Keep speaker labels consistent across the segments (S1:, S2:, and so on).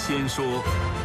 S1: 先说。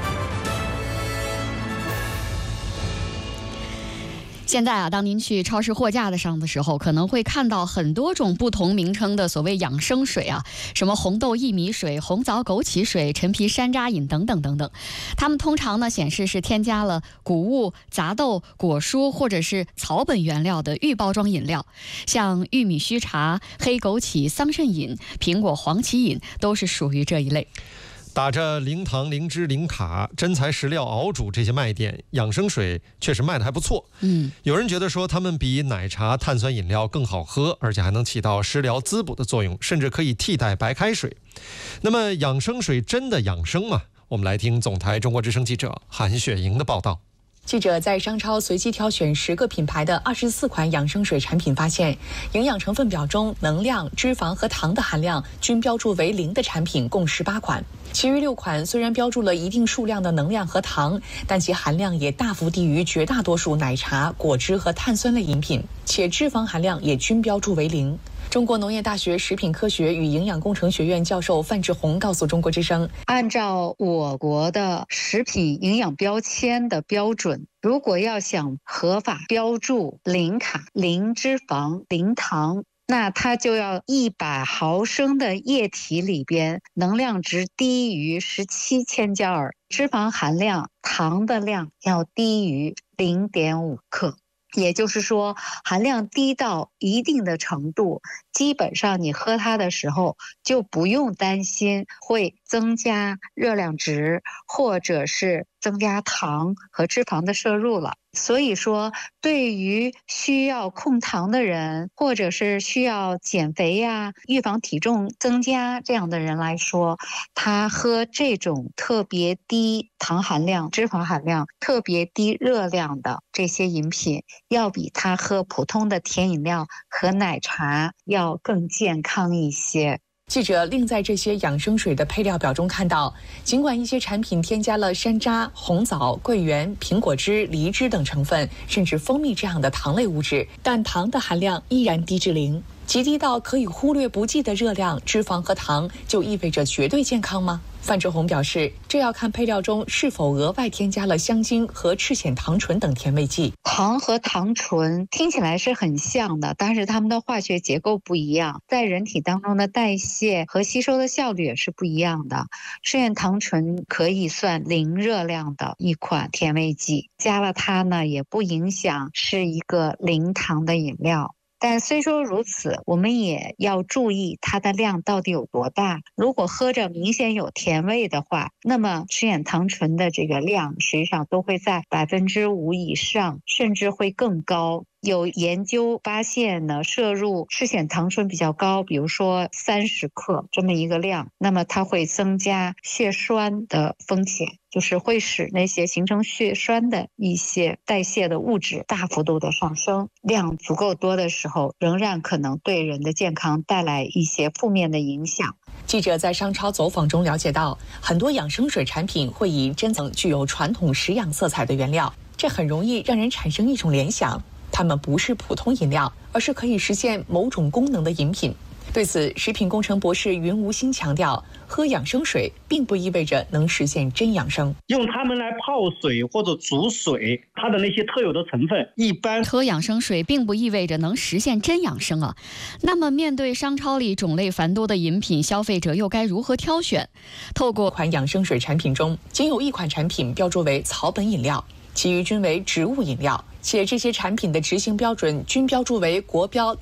S2: 现在当您去超市货架上的时候，可能会看到很多种不同名称的所谓养生水什么红豆薏米水、红枣枸杞水、陈皮山楂饮等等等等。它们通常显示是添加了谷物、杂豆、果蔬或者是草本原料的预包装饮料，像玉米须茶、黑枸杞桑葚饮、苹果黄芪饮都是属于这一类。
S3: 打着零糖、零脂、零卡、真材实料熬煮这些卖点，养生水确实卖得还不错。有人觉得说它们比奶茶、碳酸饮料更好喝，而且还能起到食疗滋补的作用，甚至可以替代白开水。那么养生水真的养生吗？我们来听总台中国之声记者韩雪莹的报道。
S4: 记者在商超随机挑选10个品牌的24款养生水产品，发现营养成分表中能量、脂肪和糖的含量均标注为0的产品共18款，其余6款虽然标注了一定数量的能量和糖，但其含量也大幅低于绝大多数奶茶、果汁和碳酸类饮品，且脂肪含量也均标注为0。中国农业大学食品科学与营养工程学院教授范志红告诉中国之声，
S5: 按照我国的食品营养标签的标准，如果要想合法标注0卡、0脂肪、0糖，那它就要100毫升的液体里边能量值低于17千焦耳，脂肪含量、糖的量要低于0.5克。也就是说，含量低到一定的程度，基本上你喝它的时候就不用担心会增加热量值，或者是增加糖和脂肪的摄入了。所以说，对于需要控糖的人，或者是需要减肥预防体重增加这样的人来说，他喝这种特别低糖含量、脂肪含量、特别低热量的这些饮品，要比他喝普通的甜饮料和奶茶要更健康一些。
S4: 记者另在这些养生水的配料表中看到，尽管一些产品添加了山楂、红枣、桂圆、苹果汁、梨汁等成分，甚至蜂蜜这样的糖类物质，但糖的含量依然低至0，极低到可以忽略不计的热量、脂肪和糖，就意味着绝对健康吗？范志红表示，这要看配料中是否额外添加了香精和赤藓糖醇等甜味剂。
S5: 糖和糖醇听起来是很像的，但是它们的化学结构不一样，在人体当中的代谢和吸收的效率也是不一样的。赤藓糖醇可以算0热量的一款甜味剂，加了它呢也不影响是一个0糖的饮料。但虽说如此，我们也要注意它的量到底有多大。如果喝着明显有甜味的话，那么赤藓糖醇的这个量实际上都会在5%以上，甚至会更高。有研究发现呢，摄入赤藓糖醇比较高，比如说30克这么一个量，那么它会增加血栓的风险，就是会使那些形成血栓的一些代谢的物质大幅度的上升。量足够多的时候，仍然可能对人的健康带来一些负面的影响。
S4: 记者在商超走访中了解到，很多养生水产品会以珍藏具有传统食养色彩的原料，这很容易让人产生一种联想，它们不是普通饮料，而是可以实现某种功能的饮品。对此，食品工程博士云无心强调，喝养生水并不意味着能实现真养生。
S6: 用它们来泡水或者煮水，它的那些特有的成分，一般
S2: 喝养生水并不意味着能实现真养生啊。那么面对商超里种类繁多的饮品，消费者又该如何挑选？透过
S4: 款养生水产品中，仅有1款产品标注为草本饮料，其余均为植物饮料，且这些产品的执行标准均标注为国标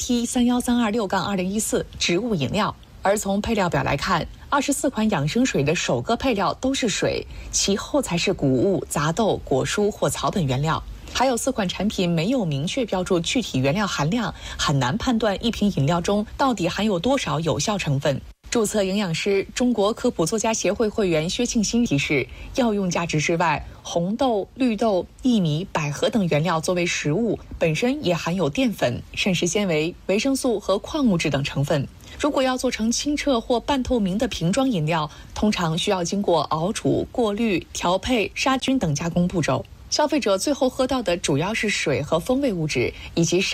S4: T31326-2014 植物饮料。而从配料表来看，24款养生水的首个配料都是水，其后才是谷物、杂豆、果蔬或草本原料。还有4款产品没有明确标注具体原料含量，很难判断一瓶饮料中到底含有多少有效成分。注册营养师、中国科普作家协会会员薛庆新提示，药用价值之外，红豆、绿豆、薏米、百合等原料作为食物，本身也含有淀粉、膳食纤维、维生素和矿物质等成分。如果要做成清澈或半透明的瓶装饮料，通常需要经过熬煮、过滤、调配、杀菌等加工步骤。消费者最后喝到的主要是水和风味物质，以及